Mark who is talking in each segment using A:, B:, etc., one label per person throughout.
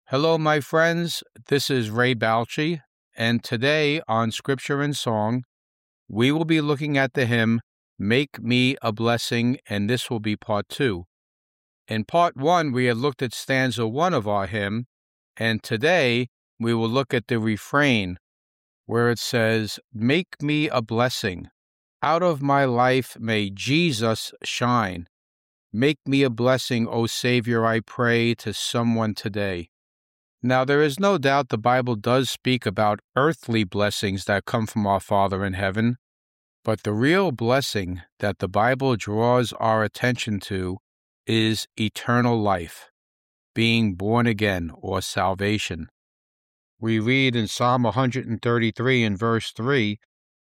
A: Hello, my friends. This is Ray Balchi, and today on Scripture and Song, we will be looking at the hymn, Make Me a Blessing, and this will be part 2. In part 1, we had looked at stanza 1 of our hymn, and today we will look at the refrain, where it says, Make me a blessing. Out of my life may Jesus shine. Make me a blessing, O Savior, I pray, to someone today. Now, there is no doubt the Bible does speak about earthly blessings that come from our Father in heaven, but the real blessing that the Bible draws our attention to is eternal life, being born again, or salvation. We read in Psalm 133 in verse 3,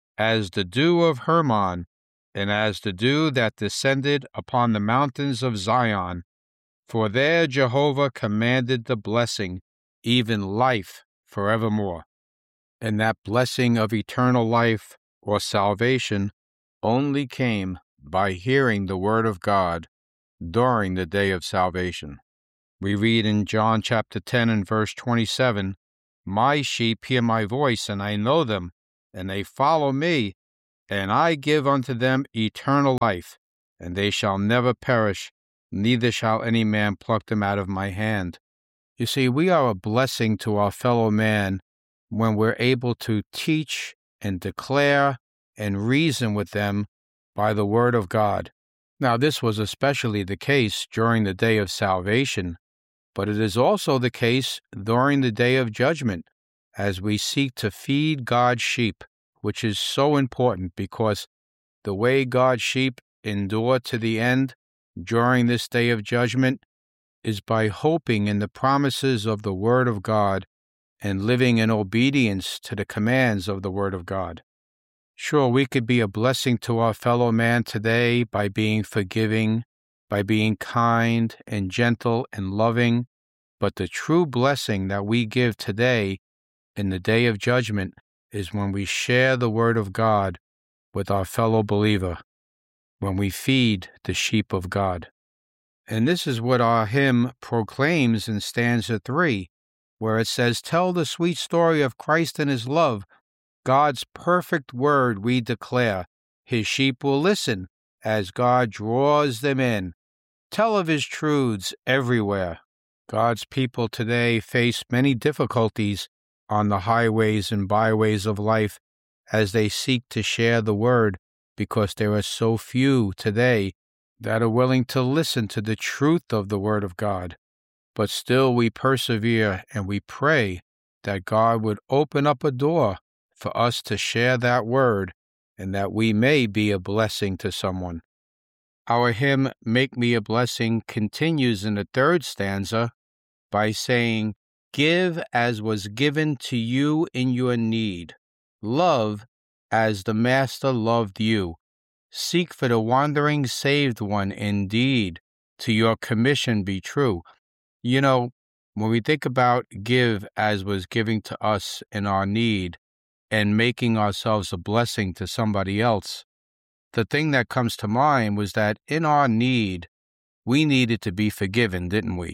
A: As the dew of Hermon, and as the dew that descended upon the mountains of Zion, for there Jehovah commanded the blessing, even life forevermore. And that blessing of eternal life or salvation only came by hearing the word of God during the day of salvation. We read in John chapter 10 and verse 27, My sheep hear my voice, and I know them, and they follow me, and I give unto them eternal life, and they shall never perish, neither shall any man pluck them out of my hand. You see, we are a blessing to our fellow man when we're able to teach and declare and reason with them by the word of God. Now, this was especially the case during the day of salvation, but it is also the case during the day of judgment as we seek to feed God's sheep, which is so important because the way God's sheep endure to the end during this day of judgment is by hoping in the promises of the Word of God and living in obedience to the commands of the Word of God. Sure, we could be a blessing to our fellow man today by being forgiving, by being kind and gentle and loving, but the true blessing that we give today in the day of judgment is when we share the Word of God with our fellow believer, when we feed the sheep of God. And this is what our hymn proclaims in stanza 3, where it says, Tell the sweet story of Christ and His love. God's perfect word we declare. His sheep will listen as God draws them in. Tell of His truths everywhere. God's people today face many difficulties on the highways and byways of life as they seek to share the word, because there are so few today that are willing to listen to the truth of the Word of God. But still we persevere and we pray that God would open up a door for us to share that Word and that we may be a blessing to someone. Our hymn, Make Me a Blessing, continues in the third stanza by saying, Give as was given to you in your need. Love as the Master loved you. Seek for the wandering saved one indeed, to your commission be true. You know, when we think about give as was giving to us in our need and making ourselves a blessing to somebody else, the thing that comes to mind was that in our need, we needed to be forgiven, didn't we?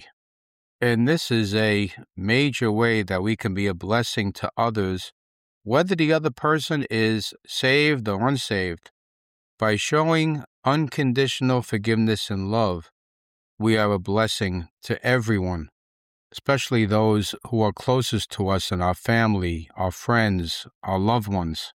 A: And this is a major way that we can be a blessing to others, whether the other person is saved or unsaved. By showing unconditional forgiveness and love, we are a blessing to everyone, especially those who are closest to us in our family, our friends, our loved ones.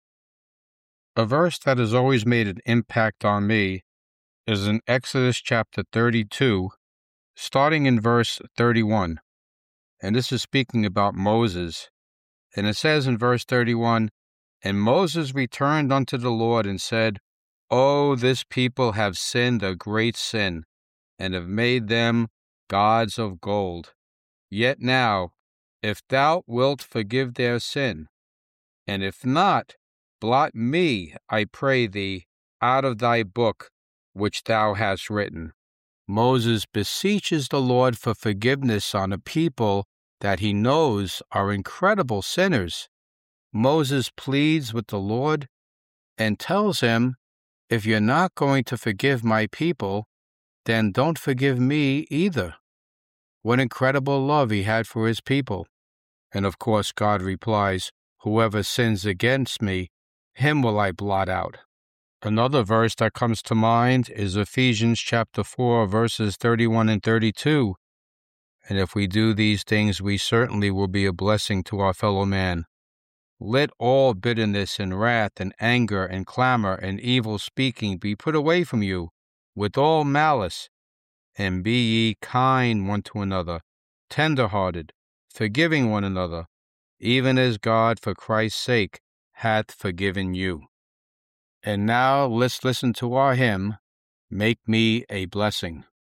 A: A verse that has always made an impact on me is in Exodus chapter 32, starting in verse 31. And this is speaking about Moses. And it says in verse 31, And Moses returned unto the Lord and said, Oh, this people have sinned a great sin, and have made them gods of gold. Yet now, if thou wilt forgive their sin, and if not, blot me, I pray thee, out of thy book which thou hast written. Moses beseeches the Lord for forgiveness on a people that he knows are incredible sinners. Moses pleads with the Lord and tells him, If you're not going to forgive my people, then don't forgive me either. What incredible love he had for his people. And of course, God replies, "Whoever sins against me, him will I blot out." Another verse that comes to mind is Ephesians chapter 4, verses 31 and 32. And if we do these things, we certainly will be a blessing to our fellow man. Let all bitterness and wrath and anger and clamor and evil speaking be put away from you with all malice, and be ye kind one to another, tender-hearted, forgiving one another, even as God for Christ's sake hath forgiven you. And now let's listen to our hymn, Make Me a Blessing.